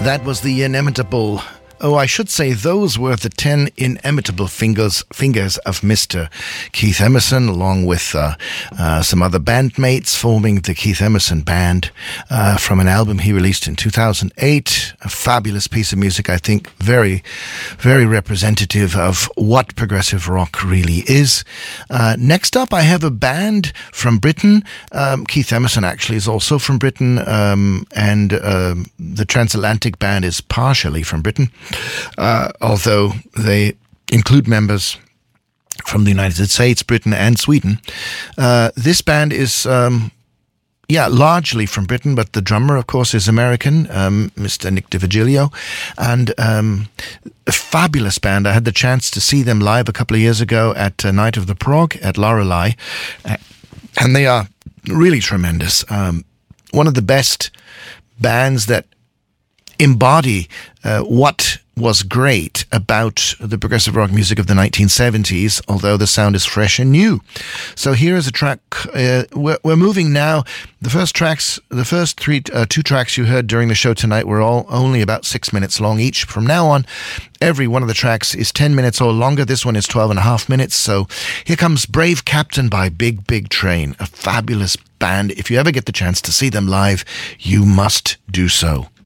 That was the inimitable... Oh, I should say those were the 10 inimitable fingers of Mr. Keith Emerson, along with some other bandmates forming the Keith Emerson Band from an album he released in 2008. A fabulous piece of music, I think, very, very representative of what progressive rock really is. Next up, I have a band from Britain. Keith Emerson actually is also from Britain, and the Transatlantic Band is partially from Britain. Although they include members from the United States, Britain, and Sweden. This band is, largely from Britain, but the drummer, of course, is American, Mr. Nick DiVigilio, and a fabulous band. I had the chance to see them live a couple of years ago at Night of the Prog at Lorelei, and they are really tremendous. One of the best bands that embody what was great about the progressive rock music of the 1970s, although the sound is fresh and new. So here is a track. We're moving now. The first two tracks you heard during the show tonight were all only about 6 minutes long each. From now on, every one of the tracks is 10 minutes or longer. This one is 12 and a half minutes. So here comes Brave Captain by Big Big Train, a fabulous band. If you ever get the chance to see them live, you must do so.